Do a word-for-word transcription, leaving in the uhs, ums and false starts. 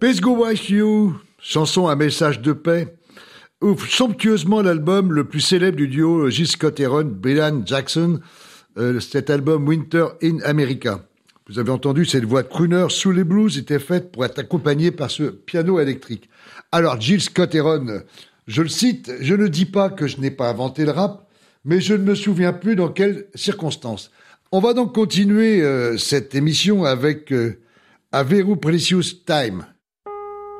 Peace Go With You, chanson à message de paix, ouvre somptueusement l'album le plus célèbre du duo Jill Scott Heron, Brian Jackson, euh, cet album Winter in America. Vous avez entendu, cette voix de crooner sous les blues était faite pour être accompagnée par ce piano électrique. Alors, Jill Scott Heron, je le cite, « Je ne dis pas que je n'ai pas inventé le rap, mais je ne me souviens plus dans quelles circonstances. » On va donc continuer euh, cette émission avec euh, A Very Precious Time.